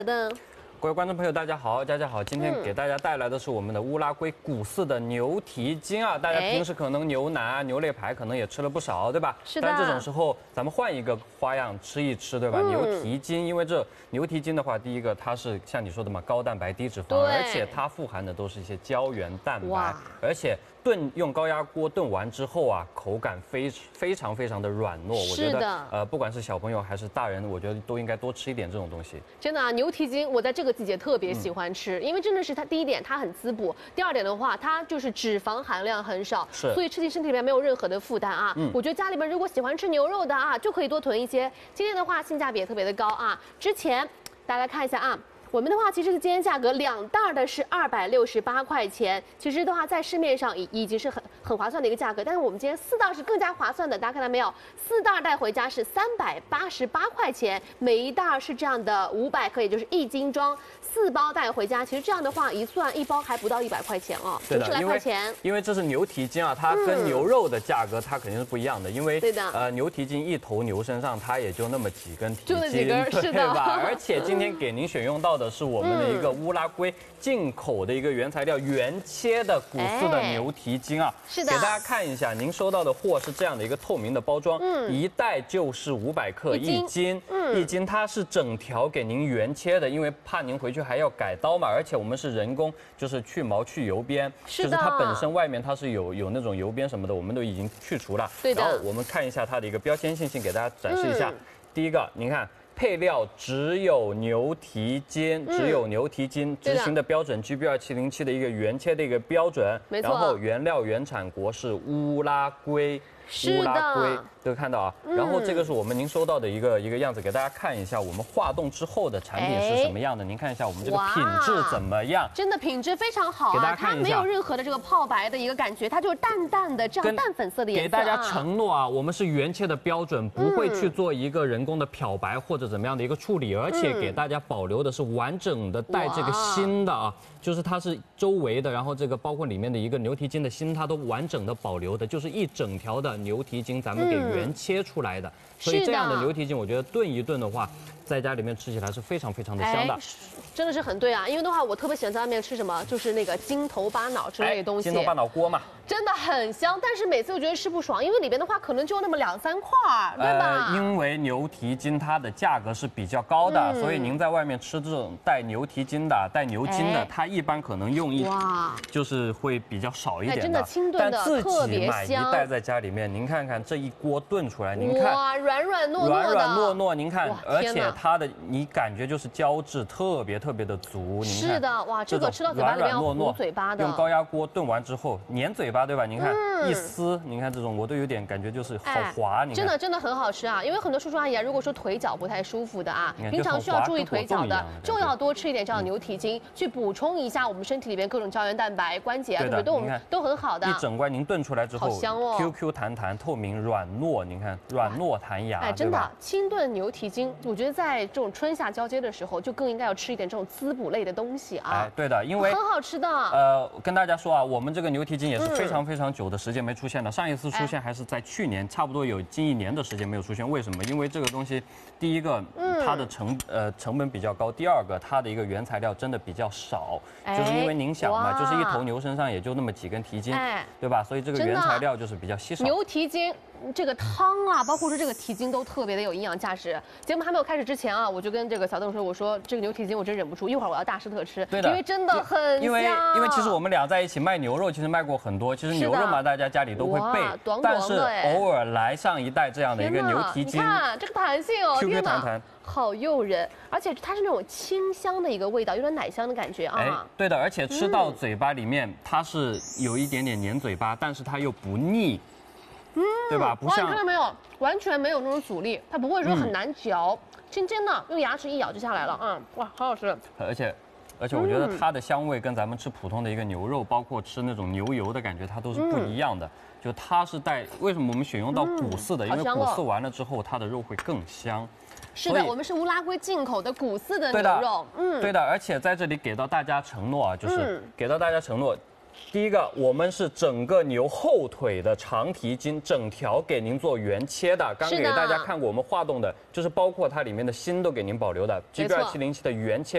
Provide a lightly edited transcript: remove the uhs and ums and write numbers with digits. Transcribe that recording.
的。 各位观众朋友，大家好，佳佳好。今天给大家带来的是我们的乌拉圭古寺的牛蹄筋啊。大家平时可能牛腩啊、牛肋排可能也吃了不少，对吧？ 是的。 但这种时候，咱们换一个花样吃一吃，对吧？牛蹄筋，因为这牛蹄筋的话，第一个它是像你说的嘛，高蛋白低脂肪，而且它富含的都是一些胶原蛋白，而且用高压锅炖完之后啊，口感非常的软糯。我觉得不管是小朋友还是大人，我觉得都应该多吃一点这种东西。 真的啊，牛蹄筋我在这个季节特别喜欢吃，因为真的是它第一点它很滋补，第二点的话它就是脂肪含量很少，所以吃进身体里面没有任何的负担啊。我觉得家里边如果喜欢吃牛肉的啊，就可以多囤一些。今天的话性价比也特别的高啊。之前大家来看一下啊。我们的话，其实今天价格2袋的是268块钱，其实的话在市面上已经是很划算的一个价格，但是我们今天4袋是更加划算的，大家看到没有？4袋带回家是388块钱，每一袋是这样的500克，也就是1斤装，4包带回家，其实这样的话一算1包还不到100块钱哦，90来块钱。 因为这是牛蹄筋啊，它跟牛肉的价格它肯定是不一样的，因为对的， 牛蹄筋一头牛身上它也就那么几根蹄筋， 就那几根，是的， 对吧？而且今天给您选用到的是我们的一个乌拉圭进口的一个原材料原切的古寺的牛蹄筋啊， 是的， 给大家看一下，您收到的货是这样的一个透明的包装，一袋就是500克1斤，1斤它是整条给您原切的，因为怕您回去还要改刀嘛，而且我们是人工就是去毛去油边，就是它本身外面它是有那种油边什么的，我们都已经去除了。 对的。 然后我们看一下它的一个标签信息，给大家展示一下。第一个，您看。配料只有牛蹄筋，执行的标准 GB2707的一个原切的一个标准， 没错。 然后原料原产国是乌拉圭，都看到啊。然后这个是您收到的一个样子，给大家看一下我们化冻之后的产品是什么样的。您看一下我们这个品质怎么样？ 真的品质非常好啊， 给大家看一下， 它没有任何的这个泡白的一个感觉，它就是淡淡的这样淡粉色的颜色。 给大家承诺啊，我们是原切的标准，不会去做一个人工的漂白或者怎么样的一个处理，而且给大家保留的是完整的带这个心的啊，就是它是周围的，然后这个包括里面的一个牛蹄筋的心，它都完整的保留的，就是一整条的牛蹄筋咱们给原切出来的，所以这样的牛蹄筋我觉得炖一炖的话，在家里面吃起来是非常的香的。 真的是很对啊，因为的话我特别喜欢在外面吃什么，就是那个筋头巴脑之类的东西， 筋头巴脑锅嘛， 真的很香，但是每次我觉得吃不爽，因为里边的话可能就那么2、3块，对吧？ 因为牛蹄筋它的价格是比较高的，所以您在外面吃这种带牛蹄筋的、带牛筋的，它一般可能用就是会比较少一点的， 真的清炖的特别香。 但自己买一袋在家里面，您看看这一锅炖出来，您看哇，软糯， 您看，而且它的你感觉就是胶质特别的足，您看是的，哇，这个吃到嘴巴里面要糊嘴巴的， 用高压锅炖完之后粘嘴巴，对吧？您看一撕，您看这种我都有点感觉就是好滑，你看真的很好吃啊！因为很多叔叔阿姨啊，如果说腿脚不太舒服的啊，平常需要注意腿脚的，就要多吃一点这样的牛蹄筋，去补充一下我们身体里边各种胶原蛋白、关节啊，对不对？都很好的。 一整罐您炖出来之后， 好香哦 ，QQ 弹透明软糯，您看软糯弹牙， 真的清炖牛蹄筋，我觉得在这种春夏交接的时候，就更应该要吃一点这种滋补类的东西啊。 对的，因为很好吃的。 跟大家说啊，我们这个牛蹄筋也是非常久的时间没出现了，上一次出现还是在去年，差不多有近1年的时间没有出现。为什么？因为这个东西，第一个它的成本比较高，第二个它的一个原材料真的比较少，就是因为您想嘛，就是一头牛身上也就那么几根蹄筋，对吧？所以这个原材料就是比较稀少。 牛蹄筋。这个汤啊，包括说这个蹄筋都特别的有营养价值。节目还没有开始之前啊，我就跟这个小邓说，我说这个牛蹄筋我真忍不住，一会儿我要大吃特吃，因为真的很香。 因为其实我们俩在一起卖牛肉，其实卖过很多。其实牛肉嘛，大家家里都会备，但是偶尔来上一袋这样的一个牛蹄筋， 你看这个弹性哦， QQ 弹， 好诱人，而且它是那种清香的一个味道，有点奶香的感觉啊。 对的，而且吃到嘴巴里面，它是有一点粘嘴巴，但是它又不腻。对吧？不像你看到没有，完全没有那种阻力，它不会说很难嚼，轻轻的用牙齿一咬就下来了，哇，好好吃。 而且我觉得它的香味跟咱们吃普通的一个牛肉，包括吃那种牛油的感觉，它都是不一样的。就它是为什么我们选用到古寺的？因为古寺完了之后，它的肉会更香。 是的，我们是乌拉圭进口的古寺的牛肉， 对的，而且在这里给到大家承诺啊，就是给到大家承诺。第一个，我们是整个牛后腿的长蹄筋，整条给您做原切的。刚给大家看过我们化冻的，就是包括它里面的心都给您保留的。GB2707的原切。